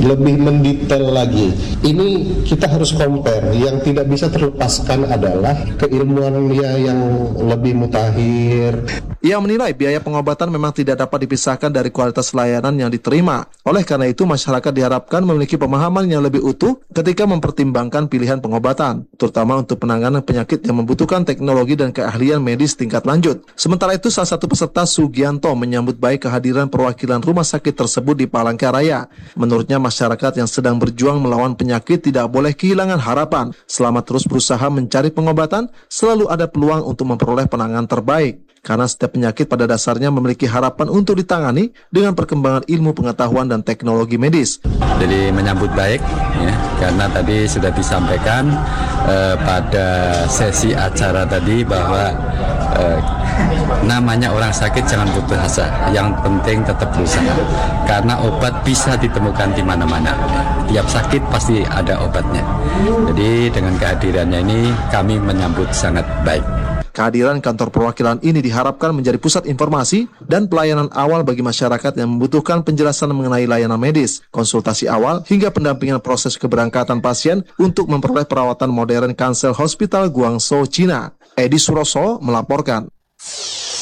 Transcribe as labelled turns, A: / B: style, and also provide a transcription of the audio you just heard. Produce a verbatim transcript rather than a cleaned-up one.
A: lebih mendetail lagi. Ini kita harus compare. Yang tidak bisa terlepaskan adalah keilmuan dia yang lebih mutakhir.
B: Ia menilai biaya pengobatan memang tidak dapat dipisahkan dari kualitas layanan yang diterima. Oleh karena itu, masyarakat diharapkan memiliki pemahaman yang lebih utuh ketika mempertimbangkan pilihan pengobatan, terutama untuk penanganan penyakit yang membutuhkan teknologi dan keahlian medis tingkat lanjut. Sementara itu, salah satu peserta Sugianto menyambut baik kehadiran perwakilan rumah sakit tersebut di Palangkaraya. Menurutnya, masyarakat yang sedang berjuang melawan penyakit tidak boleh kehilangan harapan. Selama terus berusaha mencari pengobatan, selalu ada peluang untuk memperoleh penanganan terbaik. Karena setiap penyakit pada dasarnya memiliki harapan untuk ditangani dengan perkembangan ilmu pengetahuan dan teknologi medis.
C: Jadi menyambut baik ya, karena tadi sudah disampaikan eh, pada sesi acara tadi bahwa eh, namanya orang sakit jangan putus asa, yang penting tetap berusaha. Karena obat bisa ditemukan di mana-mana. Tiap sakit pasti ada obatnya. Jadi dengan kehadirannya ini kami menyambut sangat baik.
B: Kehadiran kantor perwakilan ini diharapkan menjadi pusat informasi dan pelayanan awal bagi masyarakat yang membutuhkan penjelasan mengenai layanan medis, konsultasi awal, hingga pendampingan proses keberangkatan pasien untuk memperoleh perawatan modern Kansel Hospital Guangzhou, China. Edi Suroso melaporkan.